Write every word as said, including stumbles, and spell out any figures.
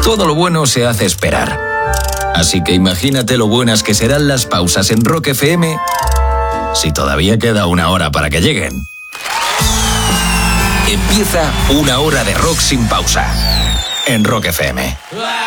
todo lo bueno se hace esperar. Así que imagínate lo buenas que serán las pausas en Rock F M si todavía queda una hora para que lleguen. Empieza una hora de rock sin pausa en Rock F M.